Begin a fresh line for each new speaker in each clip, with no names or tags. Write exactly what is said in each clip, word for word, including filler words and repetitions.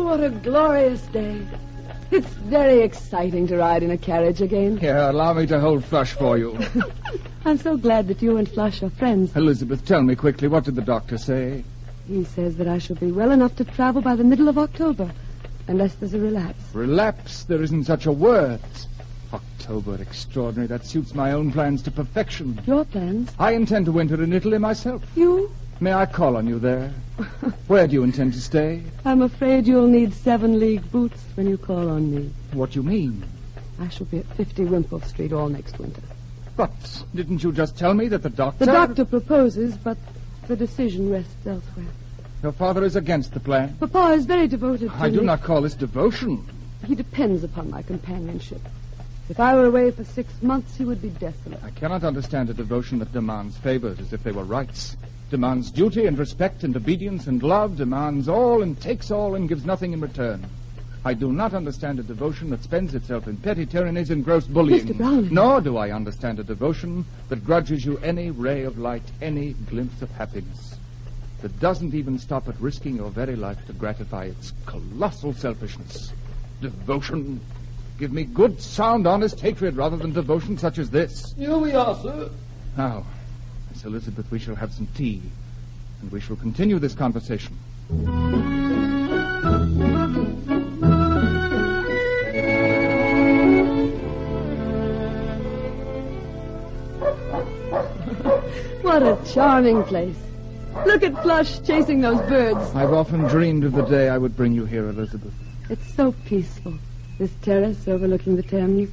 what a glorious day. It's very exciting to ride in a carriage again.
Here, allow me to hold Flush for you.
I'm so glad that you and Flush are friends.
Elizabeth, tell me quickly, what did the doctor say?
He says that I shall be well enough to travel by the middle of October, unless there's a relapse.
Relapse? There isn't such a word. October, extraordinary. That suits my own plans to perfection.
Your plans?
I intend to winter in Italy myself.
You?
May I call on you there? Where do you intend to stay?
I'm afraid you'll need seven-league boots when you call on me.
What do you mean?
I shall be at fifty Wimpole Street all next winter.
But didn't you just tell me that the doctor...
The doctor proposes, but the decision rests elsewhere.
Your father is against the plan?
Papa is very devoted to
I
me.
do not call this devotion.
He depends upon my companionship. If I were away for six months, he would be desolate.
I cannot understand a devotion that demands favors as if they were rights. Demands duty and respect and obedience and love, demands all and takes all and gives nothing in return. I do not understand a devotion that spends itself in petty tyrannies and gross bullying.
Mister Browning.
Nor do I understand a devotion that grudges you any ray of light, any glimpse of happiness. That doesn't even stop at risking your very life to gratify its colossal selfishness. Devotion. Give me good, sound, honest hatred rather than devotion such as this.
Here we are, sir.
Now, Miss Elizabeth, we shall have some tea, and we shall continue this conversation.
What a charming place. Look at Flush chasing those birds.
I've often dreamed of the day I would bring you here, Elizabeth.
It's so peaceful, this terrace overlooking the Thames.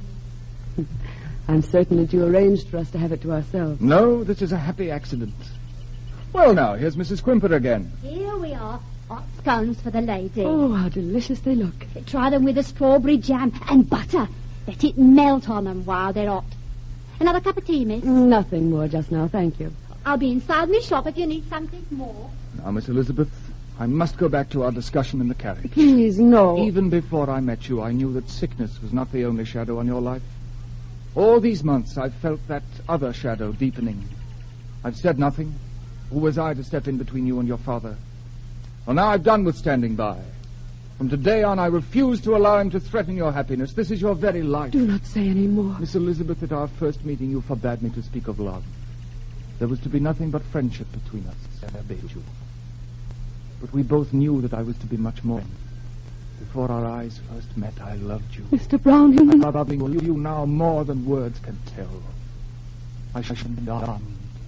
I'm certain that you arranged for us to have it to ourselves.
No, this is a happy accident. Well, now, here's Missus Quimper again.
Here we are. Hot scones for the lady.
Oh, how delicious they look.
Try them with a strawberry jam and butter. Let it melt on them while they're hot. Another cup of tea, miss?
Nothing more just now, thank you.
I'll be inside my shop if you need something more.
Now, Miss Elizabeth, I must go back to our discussion in the carriage.
Please, no.
Even before I met you, I knew that sickness was not the only shadow on your life. All these months, I've felt that other shadow deepening. I've said nothing. Who was I to step in between you and your father? Well, now I've done with standing by. From today on, I refuse to allow him to threaten your happiness. This is your very life.
Do not say any more.
Miss Elizabeth, at our first meeting, you forbade me to speak of love. There was to be nothing but friendship between us, and I bade you. But we both knew that I was to be much more. Before our eyes first met, I loved you.
Mister Browning.
I'm loving you now more than words can tell. I shall be gone.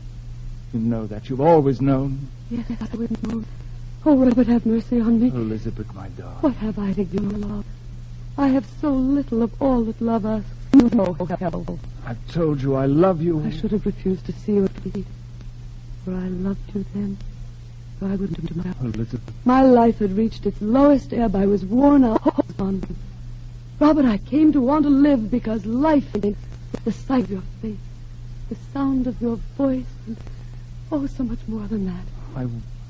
You know that. You've always known.
Yes, I would know. Oh, Robert, have mercy on me.
Elizabeth, my darling.
What have I to give you, love? I have so little of all that love asks. You know how helpful.
I've told you I love you.
I should have refused to see you at feet. For I loved you then. So I wouldn't do my
Elizabeth.
My life had reached its lowest ebb. I was worn out. On. Robert, I came to want to live because life begins with the sight of your face, the sound of your voice, and oh, so much more than that.
I,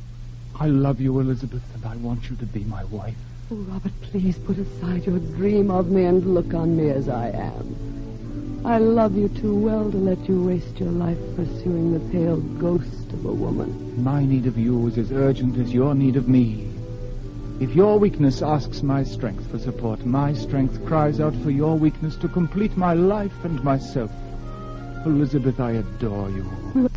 I love you, Elizabeth, and I want you to be my wife.
Oh, Robert, please put aside your dream of me and look on me as I am. I love you too well to let you waste your life pursuing the pale ghost of a woman.
My need of you is as urgent as your need of me. If your weakness asks my strength for support, my strength cries out for your weakness to complete my life and myself. Elizabeth, I adore you.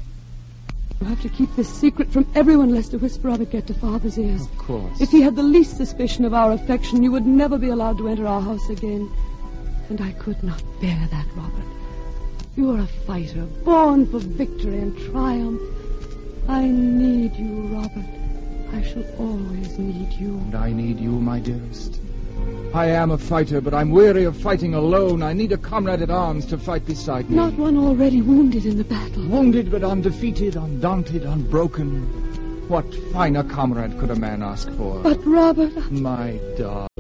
You have to keep this secret from everyone lest a whisper of it get to Father's ears.
Of course.
If he had the least suspicion of our affection, you would never be allowed to enter our house again. And I could not bear that, Robert. You are a fighter, born for victory and triumph. I need you, Robert. I shall always need you.
And I need you, my dearest. I am a fighter, but I'm weary of fighting alone. I need a comrade at arms to fight beside me.
Not one already wounded in the battle.
Wounded, but undefeated, undaunted, unbroken. What finer comrade could a man ask for?
But, Robert...
My darling.